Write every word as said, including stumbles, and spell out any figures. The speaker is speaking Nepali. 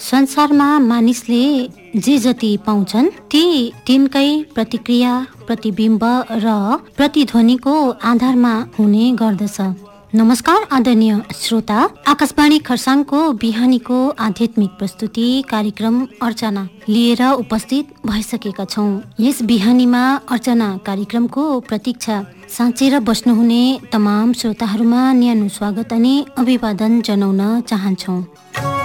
संसारमा मानिसले जे जति पाउँछन् ती तिनकै प्रतिक्रिया, प्रतिबिम्ब र प्रतिध्वनिको आधारमा हुने गर्दछ। नमस्कार आदरणीय श्रोता, आकाशवाणी खरसाङको बिहानीको आध्यात्मिक प्रस्तुति कार्यक्रम अर्चना लिएर उपस्थित भइसकेका छौँ। यस बिहानीमा अर्चना कार्यक्रमको प्रतीक्षा साँचेर बस्नुहुने तमाम श्रोताहरूमा न्यानो स्वागत अनि अभिवादन जनाउन चाहन्छौँ।